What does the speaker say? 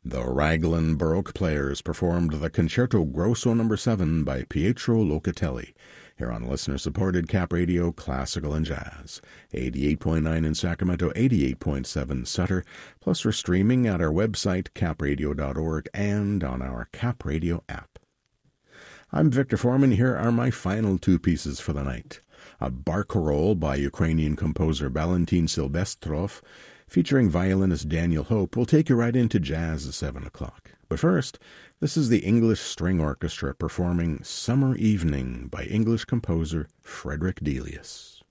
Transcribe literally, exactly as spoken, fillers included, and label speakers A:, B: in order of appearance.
A: The Raglan Baroque Players performed the Concerto Grosso number seven by Pietro Locatelli, here on listener-supported Cap Radio Classical and Jazz, eighty-eight point nine in Sacramento, eighty-eight point seven Sutter, plus for streaming at our website, cap radio dot org, and on our Cap Radio app. I'm Victor Foreman. Here are my final two pieces for the night. A barcarolle by Ukrainian composer Valentin Silvestrov, featuring violinist Daniel Hope, will take you right into jazz at seven o'clock. But first, this is the English String Orchestra performing Summer Evening by English composer Frederick Delius.